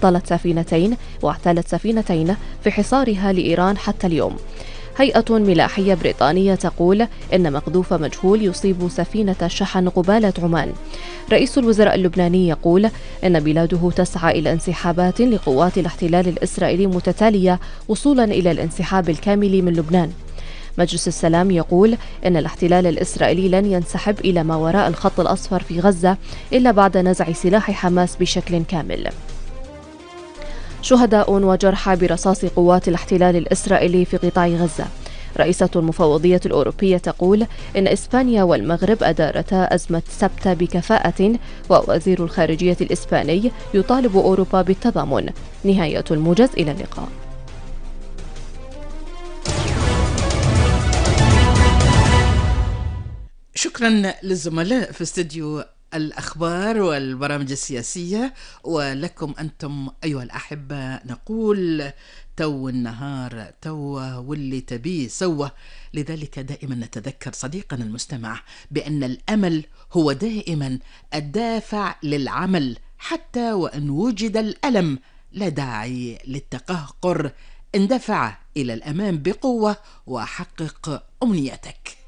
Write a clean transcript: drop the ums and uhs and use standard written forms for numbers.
عطلت سفينتين واعتالت سفينتين في حصارها لإيران حتى اليوم. هيئة ملاحية بريطانية تقول إن مقذوف مجهول يصيب سفينة شحن قبالة عمان. رئيس الوزراء اللبناني يقول إن بلاده تسعى إلى انسحابات لقوات الاحتلال الإسرائيلي متتالية وصولا إلى الانسحاب الكامل من لبنان. مجلس السلام يقول إن الاحتلال الإسرائيلي لن ينسحب إلى ما وراء الخط الأصفر في غزة إلا بعد نزع سلاح حماس بشكل كامل. شهداء وجرحى برصاص قوات الاحتلال الإسرائيلي في قطاع غزة. رئيسة المفوضية الأوروبية تقول إن إسبانيا والمغرب أدارتا أزمة سبتة بكفاءة، ووزير الخارجية الإسباني يطالب أوروبا بالتضامن. نهاية الموجز، إلى اللقاء. شكرا للزملاء في استديو الأخبار والبرامج السياسية، ولكم أنتم أيها الأحبة نقول تو النهار تو واللي تبيه سوى. لذلك دائما نتذكر صديقنا المستمع بأن الأمل هو دائما الدافع للعمل، حتى وإن وجد الألم لا داعي للتقهقر، اندفع إلى الأمام بقوة وحقق أمنيتك.